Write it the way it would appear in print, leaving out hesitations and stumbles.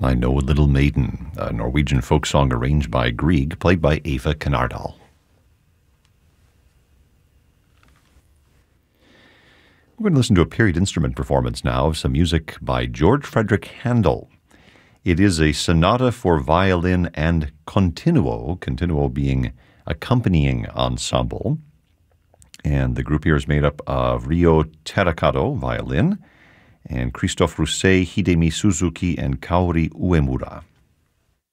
I Know a Little Maiden, a Norwegian folk song arranged by Grieg, played by Eva Kanardal. We're going to listen to a period instrument performance now of some music by George Frederick Handel. It is a sonata for violin and continuo being accompanying ensemble. And the group here is made up of Ryo Terakato, violin, and Christophe Rousset, Hidemi Suzuki, and Kaori Uemura.